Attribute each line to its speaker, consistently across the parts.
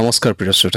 Speaker 1: নমস্কাৰ প্ৰিয় শ্ৰোতা,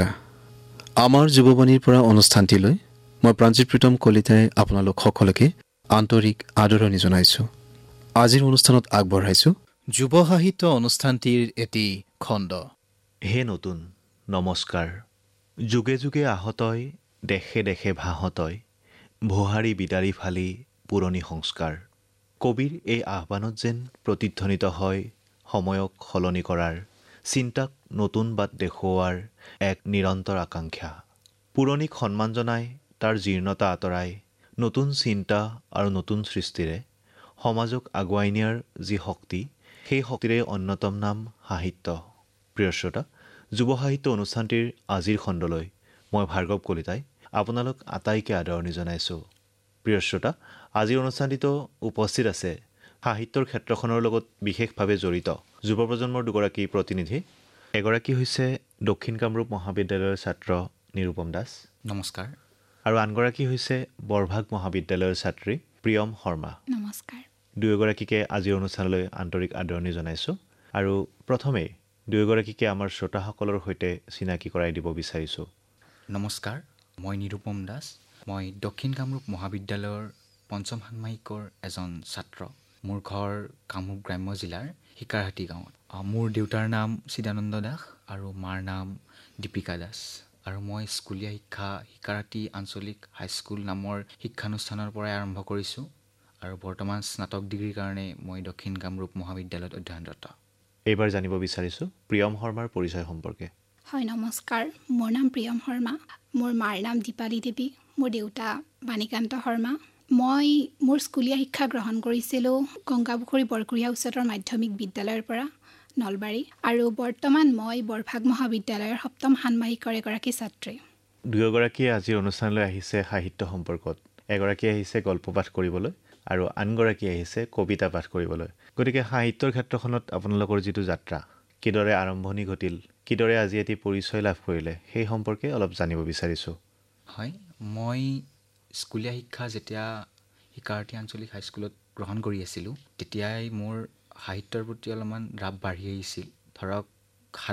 Speaker 1: আমাৰ যুৱবাণীৰ পৰা অনুষ্ঠানটিলৈ মই প্ৰাঞ্জিত প্ৰীতম কলিতাই আপোনালোক সকলোকে আন্তৰিক আদৰণি জনাইছোঁ। আজিৰ অনুষ্ঠানত আগবঢ়াইছোঁ
Speaker 2: যুৱ সাহিত্য অনুষ্ঠানটিৰ এটি খণ্ড।
Speaker 3: হে নতুন নমস্কাৰ, যুগে যুগে আহতই, দেশে দেশে ভাহতই, ভোহাৰী বিদাৰি ফালি পুৰণি সংস্কাৰ। কবিৰ এই আহ্বানত যেন প্ৰতিধ্বনিত হয় সময়ক সলনি কৰাৰ, চিন্তাক নতুন বাট দেখুওৱাৰ এক নিৰন্তৰ আকাংক্ষা। পুৰণিক সন্মান জনাই তাৰ জীৰ্ণতা আঁতৰাই নতুন চিন্তা আৰু নতুন সৃষ্টিৰে সমাজক আগুৱাই নিয়াৰ যি শক্তি, সেই শক্তিৰে অন্যতম নাম সাহিত্য। প্ৰিয় শ্ৰোতা, যুৱ সাহিত্য অনুষ্ঠানটিৰ আজিৰ খণ্ডলৈ মই ভাৰ্গৱ কলিতাই আপোনালোক আটাইকে আদৰণি জনাইছোঁ। প্ৰিয় শ্ৰোতা, আজিৰ অনুষ্ঠানটিতো উপস্থিত আছে সাহিত্যৰ ক্ষেত্ৰখনৰ লগত বিশেষভাৱে জড়িত যুৱ প্ৰজন্মৰ দুগৰাকী প্ৰতিনিধি। এগৰাকী হৈছে দক্ষিণ কামৰূপ মহাবিদ্যালয়ৰ ছাত্ৰ নিৰুপম দাস।
Speaker 2: নমস্কাৰ।
Speaker 3: আৰু আনগৰাকী হৈছে বৰভাগ মহাবিদ্যালয়ৰ ছাত্ৰী প্ৰিয়ম শৰ্মা।
Speaker 4: নমস্কাৰ।
Speaker 3: দুয়োগৰাকীকে আজিৰ অনুষ্ঠানলৈ আন্তৰিক আদৰণি জনাইছোঁ। আৰু প্ৰথমেই দুয়োগৰাকীকে আমাৰ শ্ৰোতাসকলৰ সৈতে চিনাকি কৰাই দিব বিচাৰিছোঁ।
Speaker 5: নমস্কাৰ, মই নিৰুপম দাস। মই দক্ষিণ কামৰূপ মহাবিদ্যালয়ৰ পঞ্চম ষাণ্মাসিকৰ এজন ছাত্ৰ। মোৰ ঘৰ কামৰূপ গ্ৰাম্য জিলাৰ শিকাৰহাটী গাঁৱত। মোৰ দেউতাৰ নাম চিদানন্দ দাস আৰু মাৰ নাম দীপিকা দাস। আৰু মই স্কুলীয়া শিক্ষা শিকাৰহাটী আঞ্চলিক হাইস্কুল নামৰ শিক্ষানুষ্ঠানৰ পৰাই আৰম্ভ কৰিছোঁ। আৰু বৰ্তমান স্নাতক ডিগ্ৰীৰ কাৰণে মই দক্ষিণ কামৰূপ মহাবিদ্যালয়ত অধ্যয়নৰত।
Speaker 3: এইবাৰ জানিব বিচাৰিছোঁ প্ৰিয়ম শৰ্মাৰ পৰিচয় সম্পৰ্কে।
Speaker 4: হয়, নমস্কাৰ। মোৰ নাম প্ৰিয়ম শৰ্মা। মোৰ মাৰ নাম দীপালী দেৱী। মোৰ দেউতা বাণীকান্ত শৰ্মা। মই মোৰ স্কুলীয়া শিক্ষা গ্ৰহণ কৰিছিলোঁ গংগাপুখুৰী বৰকুঢ়িয়া উচ্চতৰ মাধ্যমিক বিদ্যালয়ৰ পৰা, নলবাৰী। আৰু বৰ্তমান মই বৰভাগ মহাবিদ্যালয়ৰ সপ্তম ষাণ্মাসিকৰ এগৰাকী ছাত্ৰী।
Speaker 3: দুয়োগৰাকীয়ে আজিৰ অনুষ্ঠানলৈ আহিছে সাহিত্য সম্পৰ্কত। এগৰাকী আহিছে গল্প পাঠ কৰিবলৈ আৰু আনগৰাকী আহিছে কবিতা পাঠ কৰিবলৈ। গতিকে সাহিত্যৰ ক্ষেত্ৰখনত আপোনালোকৰ যিটো যাত্ৰা, কিদৰে আৰম্ভণি ঘটিল, কিদৰে আজি এটি পৰিচয় লাভ কৰিলে, সেই সম্পৰ্কে অলপ জানিব বিচাৰিছোঁ।
Speaker 5: হয়, মই স্কুলীয়া শিক্ষা যেতিয়া শিকাৰহাটী আঞ্চলিক হাইস্কুলত গ্ৰহণ কৰি আছিলোঁ, তেতিয়াই মোৰ সাহিত্যৰ প্ৰতি অলপমান ৰাপ বাঢ়ি আহিছিল। ধৰক